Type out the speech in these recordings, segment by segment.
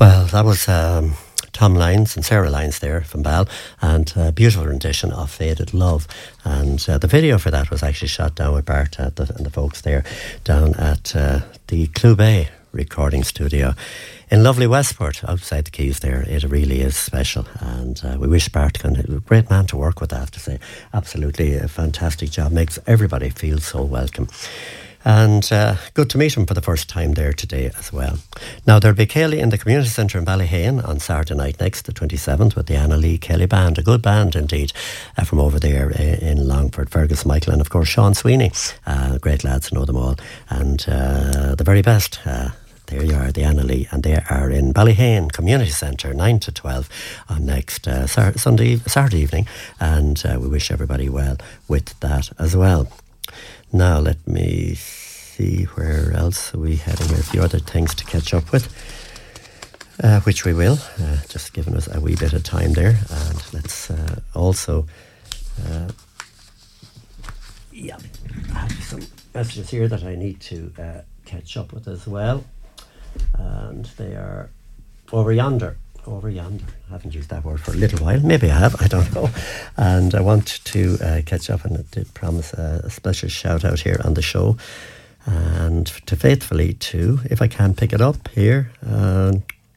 Well, that was Tom Lyons and Sarah Lyons there from Bal, and a beautiful rendition of Faded Love. And the video for that was actually shot down with Bart and the folks there down at the Clubay recording studio in lovely Westport, outside the quays there. It really is special, and we wish Bart a great man to work with, I have to say. Absolutely a fantastic job, makes everybody feel so welcome. And good to meet him for the first time there today as well. Now, there'll be Kelly in the Community Centre in Ballyhane on Saturday night next, the 27th, with the Anna Lee Kelly Band, a good band indeed, from over there in Longford. Fergus Michael and, of course, Sean Sweeney. Great lads, know them all. And the very best. There you are, the Anna Lee, and they are in Ballyhane Community Centre, 9 to 12 on next Saturday evening, and we wish everybody well with that as well. Now, let me see, where else are we heading here? A few other things to catch up with, which we will, just giving us a wee bit of time there. And let's also, I have some messages here that I need to catch up with as well. And they are over yonder. I haven't used that word for a little while. Maybe I have, I don't know. And I want to catch up, and I did promise a special shout out here on the show. And to Faithfully too, if I can pick it up here. Oh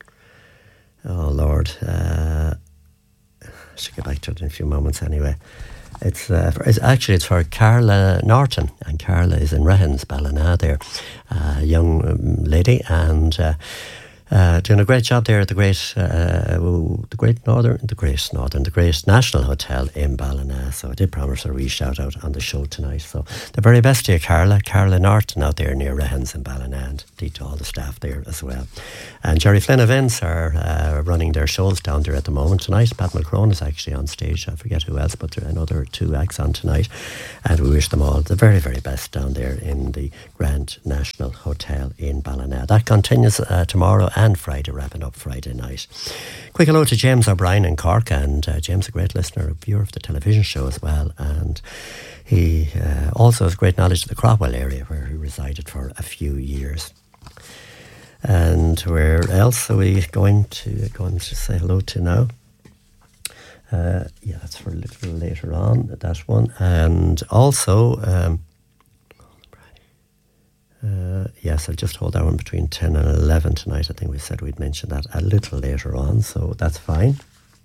Lord, I should get back to it in a few moments anyway. It's for Carla Norton, and Carla is in Rehens, Ballina there, a young lady, and doing a great job there at the Great National Hotel in Ballina. So I did promise her a wee shout out on the show tonight. So the very best to you, Carla Norton, out there near Rehens in Ballina, and indeed to all the staff there as well. And Jerry Flynn events are running their shows down there at the moment tonight. Pat Mulcrone is actually on stage. I forget who else, but there are another two acts on tonight, and we wish them all the very, very best down there in the Grand National Hotel in Ballina. That continues tomorrow and Friday, wrapping up Friday night. Quick hello to James O'Brien in Cork, and James, a great listener, a viewer of the television show as well, and he also has great knowledge of the Crowell area where he resided for a few years. And where else are we going to say hello to now? That's for a little later on, that one. And also yes, I'll just hold that one between 10 and 11 tonight. I think we said we'd mention that a little later on, so that's fine.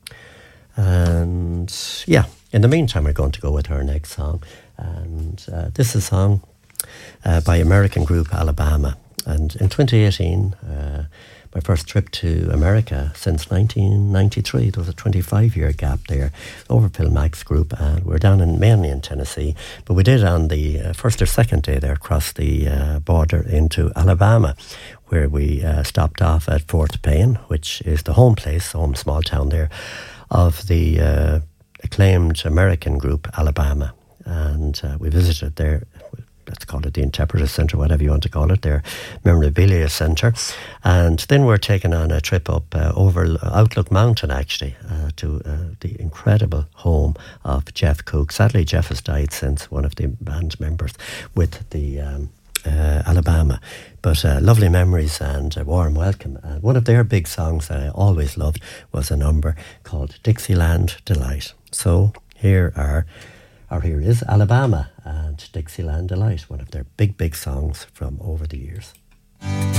And in the meantime, we're going to go with our next song. And this is a song by American group Alabama. And in 2018, my first trip to America since 1993. There was a 25-year gap there over Phil Mack's group, and we're down mainly in Tennessee. But we did on the first or second day there cross the border into Alabama, where we stopped off at Fort Payne, which is the home small town there, of the acclaimed American group Alabama. And we visited there. Let's call it the Interpretive Centre, whatever you want to call it, their memorabilia centre. And then we're taking on a trip up over Outlook Mountain, actually, to the incredible home of Jeff Cook. Sadly, Jeff has died since, one of the band members with the Alabama. But lovely memories and a warm welcome. And one of their big songs that I always loved was a number called Dixieland Delight. So here is Alabama and Dixieland Delight, one of their big, big songs from over the years.